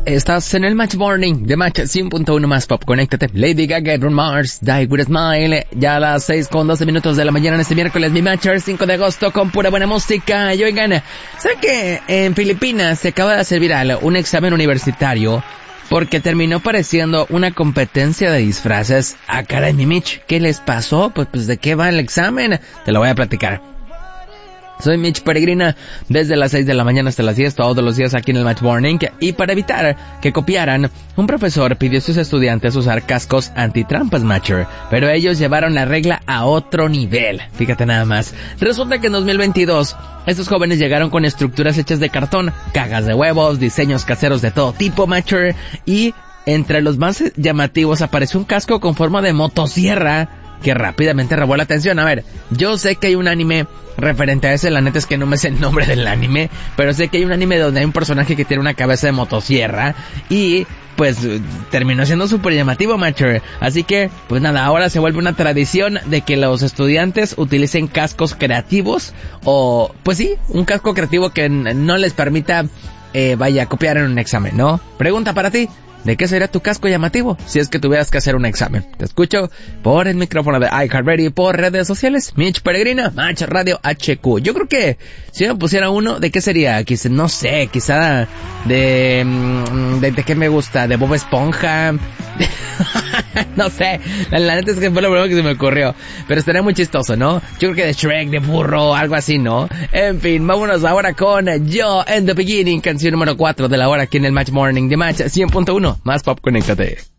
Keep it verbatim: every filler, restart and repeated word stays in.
Estás en el Match Morning de Match cien punto uno más pop. Conéctate. Lady Gaga, Bruno Mars, Die With A Smile. Ya a las seis con doce minutos de la mañana en este miércoles, mi Matcher, cinco de agosto, con pura buena música. Y oigan, ¿saben que en Filipinas se acaba de hacer viral un examen universitario porque terminó pareciendo una competencia de disfraces? Ah, caray, mi Mitch, ¿qué les pasó? Pues, pues, ¿de qué va el examen? Te lo voy a platicar. Soy Mitch Peregrina, desde las seis de la mañana hasta las diez, todos los días aquí en el Match Morning. Y para evitar que copiaran, un profesor pidió a sus estudiantes usar cascos antitrampas, Matcher, pero ellos llevaron la regla a otro nivel. Fíjate nada más. Resulta que en dos mil veintidós, estos jóvenes llegaron con estructuras hechas de cartón, cajas de huevos, diseños caseros de todo tipo, Matcher, y entre los más llamativos apareció un casco con forma de motosierra que rápidamente robó la atención. A ver, yo sé que hay un anime referente a ese, la neta es que no me sé el nombre del anime, pero sé que hay un anime donde hay un personaje que tiene una cabeza de motosierra y pues terminó siendo súper llamativo, Matcher. Así que, pues nada, ahora se vuelve una tradición de que los estudiantes utilicen cascos creativos o, pues sí, un casco creativo que no les permita, eh, vaya, copiar en un examen, ¿no? Pregunta para ti. ¿De qué sería tu casco llamativo si es que tuvieras que hacer un examen? Te escucho por el micrófono de iHeartRadio y por redes sociales. Mitch Peregrina, Match Radio H Q. Yo creo que si me pusiera uno, ¿de qué sería? Quizá, no sé, quizá de... ¿De, de qué me gusta? ¿De Bob Esponja? No sé, la, la neta es que fue lo primero que se me ocurrió. Pero estaría muy chistoso, ¿no? Yo creo que de Shrek, de burro, algo así, ¿no? En fin, vámonos ahora con Yo and the Beginning, canción número cuatro de la hora aquí en el Match Morning de Match cien punto uno. Más pop, conéctate.